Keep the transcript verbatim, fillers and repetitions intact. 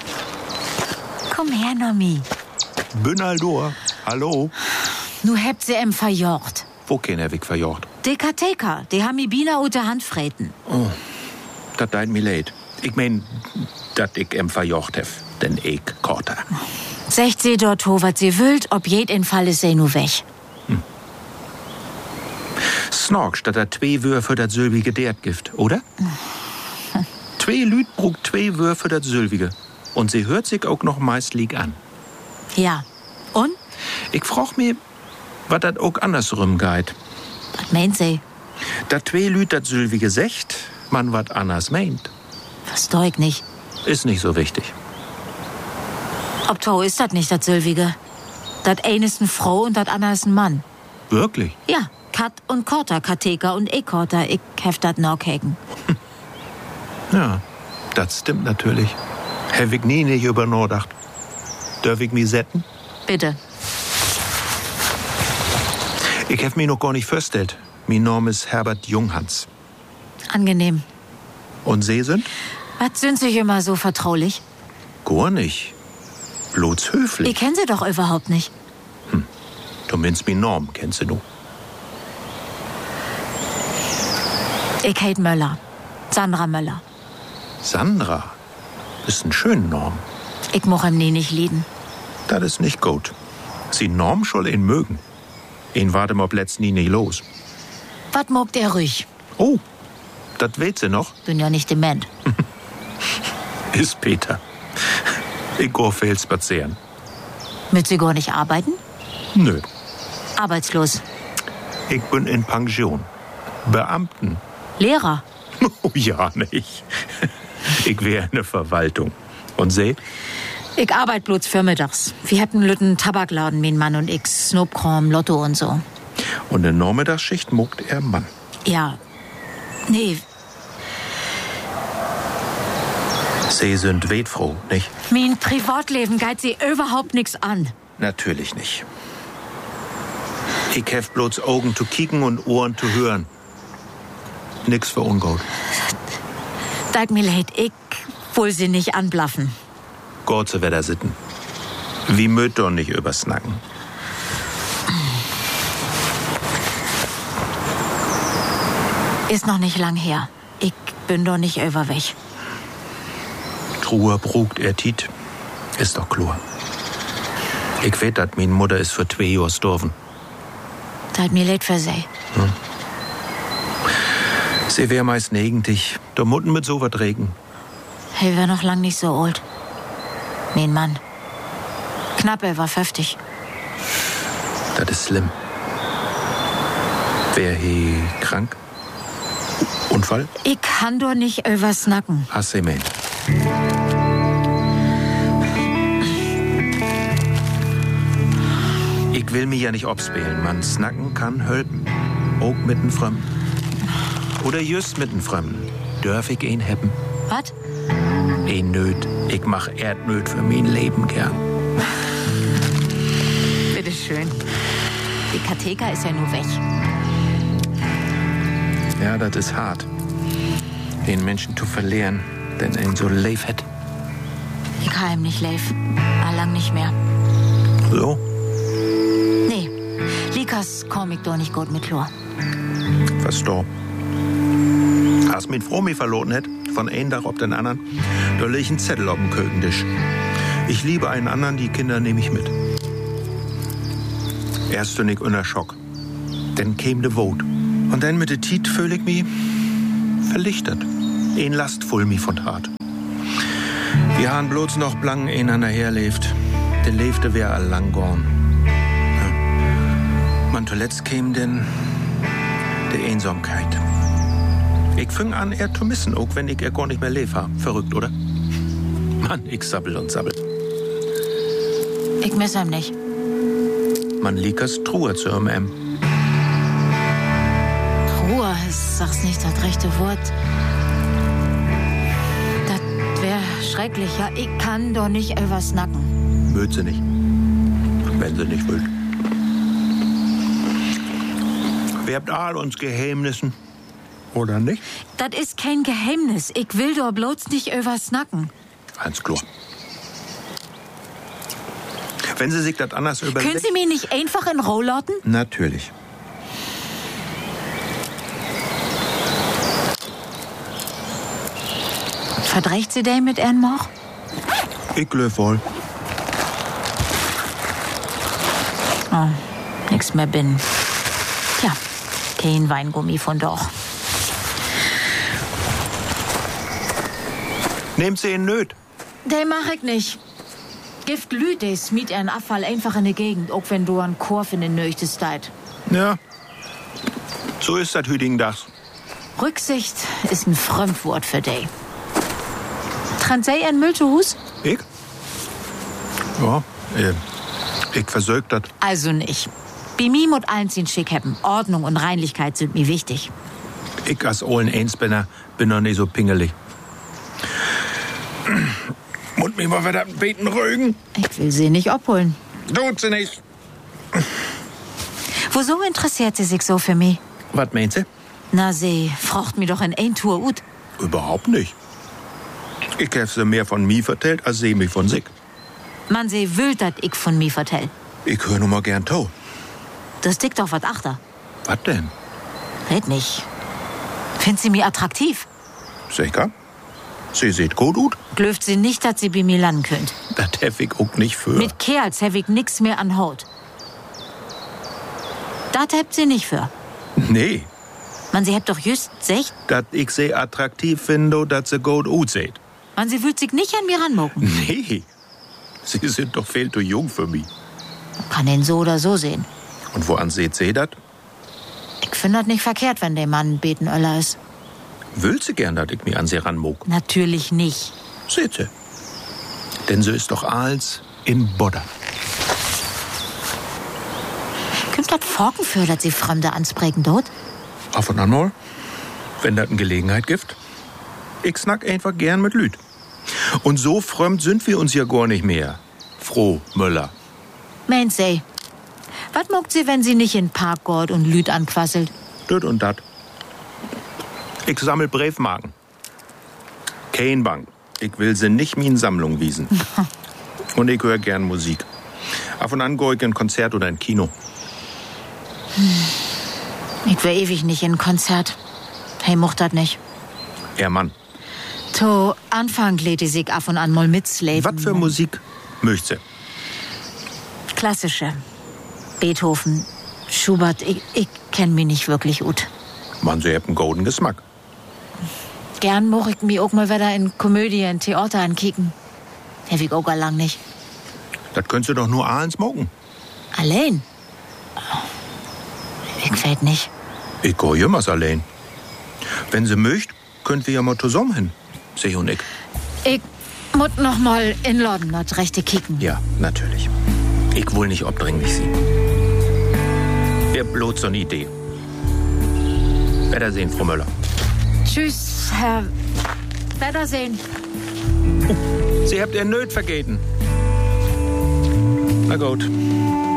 Komm her, Nomi. Bünaldor, hallo. Nu hebt sie em verjocht. Wo ken er weg verjocht? De Katheka, die haben mi Bina unter Hand freten. Oh, dat deint mi leid. Ich mein, dat ich em verjocht hef, den ich korter. Secht sie dort ho, wat sie wüllt, ob jed in Fall is sie nu weg. Hm. Snork, statt dat zwei Wör für dat sülwige Dertgift, oder? Hm. Zwei Lüd brug zwei Wör für dat sülwige. Und sie hört sich auch noch meist lieg an. Ja. Und? Ich frag mir, wat dat auch andersrum geht. Was meint sie? Dat zwei Lüd dat sülwige secht, man wat anders meint. Versteh ich nicht. Ist nicht so wichtig. Ob to ist dat nicht dat Sülwige? Dat eine ist n Frau und dat andere ist n Mann. Wirklich? Ja, Kat und Korter, Katheka und ich Korter, ich heft dat Norkhagen. Ja, das stimmt natürlich. Hab ich nie nicht über nachgedacht. Darf ich mich setzen? Bitte. Ich hab mich noch gar nicht vorgestellt. Mein Name ist Herbert Junghans. Angenehm. Und Sie sind? Was sind Sie immer so vertraulich? Gar nicht. Bloß höflich. Ich kenn Sie doch überhaupt nicht. Hm. Du meinst mein Namen, kennst du? Ich heit Möller. Sandra Möller. Sandra? Ist ein schöner Name. Ich moch ihm nie nicht lieben. Das ist nicht gut. Sie Norm soll ihn mögen. Ihn wartet ob letzt nie nicht los. Was mogt er ruhig? Oh, das weet sie noch. Bin ja nicht dement. Ist Peter. Ich geh viel spazieren. Müsst Sie gar nicht arbeiten? Nö. Arbeitslos. Ich bin in Pension. Beamten. Lehrer? Oh ja, nicht. Ich wär in der Verwaltung. Und Sie? Ich arbeit bloß vormittags. Wir hätten lütten Tabakladen, mein Mann und ich. Snobkram, Lotto und so. Und in Nachmittagsschicht mogt er Mann. Ja. Nee. Sie sind wetfroh, nicht? Mein Privatleben geht Sie überhaupt nix an. Natürlich nicht. Ich hef bloß Augen zu kicken und Ohren zu hören. Nix für ungut. Tut mir leid, ich will Sie nicht anblaffen. Gott se wieder sitten. Wie möt doch nicht übersnacken. Ist noch nicht lang her. Ich bin doch nicht überweg. Truhe brugt er tit. Ist doch klar. Ich weet, dat min Mutter ist für zwei Jahr gestorben. Tut mir leid für Sie. Hm. Sie wär meist negentig. Der Mutten mit so wat regen. Hey, wär noch lang nicht so alt. Mein Mann. Knapp, er war fünfzig. Das ist schlimm. Wär he krank? Unfall? Ich kann doch nicht übersnacken. Hast sie meint. Ich will mich ja nicht obspielen. Man snacken kann helfen. Auch mit n Fremden. Oder just mit n Fremden. Dörf ich ihn hebben? Was? Ein Nöt. Ich mach Erdnöt für mein Leben gern. Bitteschön. Die Katheka ist ja nur weg. Ja, das ist hart. Den Menschen zu verlieren, den ihn so leif hat. Ich kann ihm nicht leif. Allang nicht mehr. So? Nee. Likas komm ich doch nicht gut mit Chlor. Verstorben. Hast mit Fromi verloren hätt, von einem Tag auf den anderen, da leg ich einen Zettel auf dem Kökentisch. Ich liebe einen anderen, die Kinder nehme ich mit. Erst bin ich unter Schock. Dann käm de Wut. Und dann mit de Tiet fühl ich mich verlichtet. Ein Last voll mich von hart. Wir haben bloß noch blang einander herlebt. Den lebte wär all lang gorn. Ja. Man zuletzt käm denn de Einsamkeit. Ich fing an, er zu missen, auch wenn ich er gar nicht mehr leb hab. Verrückt, oder? Mann, ich sabbel und sabbel. Ich miss ihm nicht. Man liekers Truhe zu ihm. em. Ruhe, ich sag's nicht das rechte Wort. Das wär schrecklich, ja. Ich kann doch nicht übersnacken. Mögt sie nicht. Wenn sie nicht will. Wir habt all uns Geheimnissen. Oder nicht? Das ist kein Geheimnis. Ich will doch bloß nicht übersnacken. Ganz klar. Wenn Sie sich das anders überlegen... Können Sie mich nicht einfach in Ruhe lassen? Natürlich. Verdreht Sie den mit Ihren Moch? Ich glaube wohl. Oh, nix mehr bin. Tja, kein Weingummi von doch. Nehmt Sie ihn nöt. Den mach ich nicht. Gift Lüd, der smiet ihren Abfall einfach in die Gegend, auch wenn du an Korf in den Nöchtes deit. Ja, so ist das hütigen Dachs. Rücksicht ist ein Fremdwort für dich. Trennt sei ein Müllhus? Ich? Ja, äh, ich versögt das. Also nicht. Bei mir muss allen ziehen schick haben. Ordnung und Reinlichkeit sind mir wichtig. Ich als Ohlen Einspenner bin noch nicht so pingelig. Muss mich mal wieder beten rügen. Ich will sie nicht abholen. Tut sie nicht. Wieso interessiert sie sich so für mich? Was meint sie? Na, sie fragt mich doch in ein Tour ut. Überhaupt nicht. Ich habe sie mehr von mir vertellt, als sie mich von sich. Man, sie will, dass ich von mir vertell. Ich höre nur mal gern to. Das dickt doch was achter. Was denn? Red nicht. Find sie mir attraktiv? Sicher? Sie sieht gut ut. Glöft sie nicht, dass sie bei mir landen könnt. Das hef ich auch nicht für. Mit Kerls hef ich nix mehr an Haut. Das hebt sie nicht für. Nee, Man, sie hebt doch just secht. dass ich sie attraktiv finde, dass sie gut ut seht. Man, sie will sich nicht an mir ranmucken. Nee, sie sind doch viel zu jung für mich. Kann den so oder so sehen. Und woran seht sie das? Ich finde das nicht verkehrt, wenn der Mann Betenöller ist. Will sie gern, dass ich mich an sie ranmuck? Natürlich nicht. Seht sie. Denn sie ist doch als in Bodder. Kommt das Forken für, dass sie Fremde ansprechen dort? Auf und an mal, wenn das eine Gelegenheit gibt. Ich snack einfach gern mit Lüd. Und so fremd sind wir uns ja gar nicht mehr. Froh, Müller. Meint sie. Was mogt sie, wenn sie nicht in Park geht und Lüd anquasselt? Düt und dat. Ich sammel Briefmarken. Kein Bank. Ich will sie nicht min Sammlung wiesen. Und ich höre gern Musik. Auf und an geh ich in ein Konzert oder ein Kino. Ich will ewig nicht in ein Konzert. Hey, mocht das nicht. Er Mann. To Anfang lädt die sich ab und an mal mitsleben. Was für Musik möcht sie? Klassische. Beethoven, Schubert, ich, ich kenn mich nicht wirklich gut. Man, sie hat einen golden Geschmack. Gern moch ich mich auch mal wieder in Komödie, in Theater ankicken. Hab ich auch lang nicht. Das könntest du doch nur abends smoken. Allein? Ich fällt nicht. Ich geh jemals allein. Wenn sie möcht, könnt wir ja mal zusammen hin. Sie und ich. Ich muss noch mal in London das rechte kicken. Ja, natürlich. Ich will nicht obdringlich sie. Wär bloß so eine Idee. Wiedersehen, Frau Müller. Tschüss, Herr. Wiedersehen. Sie habt ihr Nöt vergeten. Na gut.